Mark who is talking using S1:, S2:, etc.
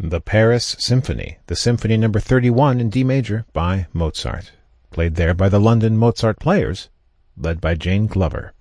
S1: The Paris Symphony, the Symphony No. 31 in D major by Mozart, played there by the London Mozart Players, led by Jane Glover.